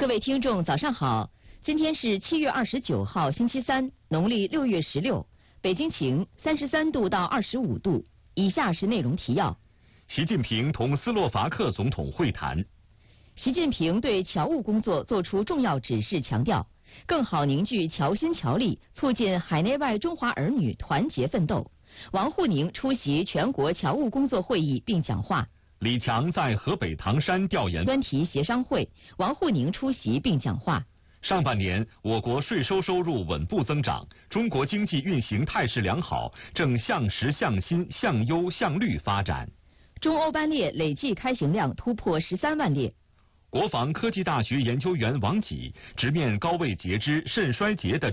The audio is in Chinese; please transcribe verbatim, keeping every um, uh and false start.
各位听众，早上好！今天是七月二十九号，星期三，农历六月十六。北京晴，三十三度到二十五度。以下是内容提要： 习近平同斯洛伐克总统会谈。 习近平对侨务工作作出重要指示，强调更好凝聚侨心侨力，促进海内外中华儿女团结奋斗。王沪宁出席全国侨务工作会议并讲话。 李强在河北唐山调研专题协商会，王沪宁出席并讲话。 上半年，我国税收收入稳步增长，中国经济运行态势良好，正向实向新、向优向绿发展。 中欧班列累计开行量突破十三万列。 国防科技大学研究员王己直面高位截肢、肾衰竭的